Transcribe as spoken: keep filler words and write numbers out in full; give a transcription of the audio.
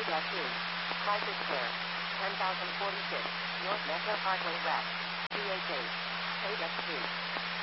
two. Price is fair. ten thousand forty-six. North Mesa Parkway West. P H eight. eight X two.